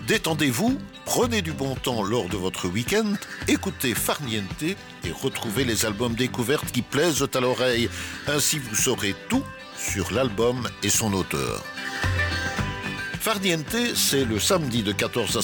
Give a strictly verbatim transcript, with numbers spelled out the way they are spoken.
Détendez-vous, prenez du bon temps lors de votre week-end, écoutez Farniente et retrouvez les albums découvertes qui plaisent à l'oreille. Ainsi vous saurez tout sur l'album et son auteur. Farniente, c'est le samedi de quatorze à